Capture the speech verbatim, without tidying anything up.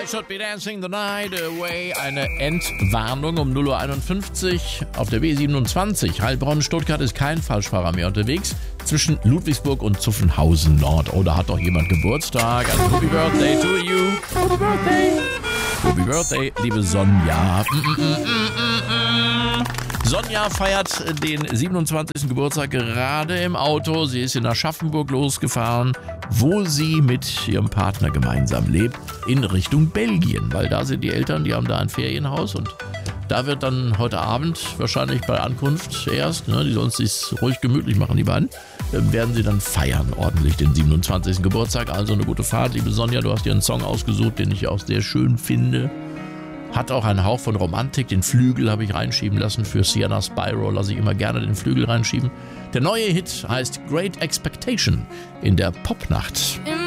Should Be Dancing the Night Away. Eine Entwarnung um null Uhr einundfünfzig auf der B siebenundzwanzig. Heilbronn-Stuttgart ist kein Falschfahrer mehr unterwegs. Zwischen Ludwigsburg und Zuffenhausen Nord. Oh, da hat doch jemand Geburtstag. Also Happy Birthday to you. Happy Birthday. Happy Birthday, liebe Sonja. Mm, mm, mm, mm, mm. Sonja feiert den siebenundzwanzigsten Geburtstag gerade im Auto. Sie ist in Aschaffenburg losgefahren, wo sie mit ihrem Partner gemeinsam lebt, in Richtung Belgien. Weil da sind die Eltern, die haben da ein Ferienhaus und da wird dann heute Abend, wahrscheinlich bei Ankunft erst, ne, die sollen es sich ruhig gemütlich machen, die beiden, äh, werden sie dann feiern ordentlich den siebenundzwanzigsten Geburtstag. Also eine gute Fahrt, liebe Sonja, du hast dir einen Song ausgesucht, den ich auch sehr schön finde. Hat auch einen Hauch von Romantik, den Flügel habe ich reinschieben lassen. Für Sienna Spyro lasse ich immer gerne den Flügel reinschieben. Der neue Hit heißt Great Expectation in der Popnacht.